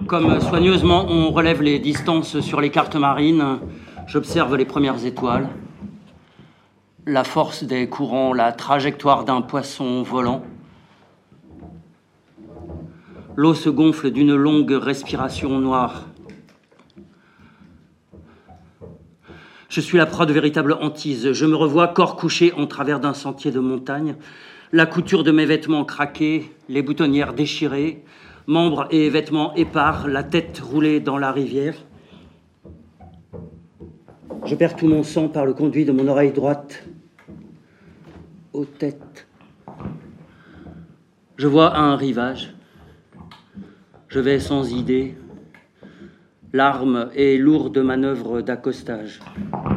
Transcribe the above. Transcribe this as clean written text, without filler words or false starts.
Comme soigneusement on relève les distances sur les cartes marines, j'observe les premières étoiles, la force des courants, la trajectoire d'un poisson volant. L'eau se gonfle d'une longue respiration noire. Je suis la proie de véritable hantise. Je me revois corps couché en travers d'un sentier de montagne, la couture de mes vêtements craquée, les boutonnières déchirées, membres et vêtements épars, la tête roulée dans la rivière. Je perds tout mon sang par le conduit de mon oreille droite aux têtes. Je vois un rivage. Je vais sans idée, larmes et lourde manœuvre d'accostage.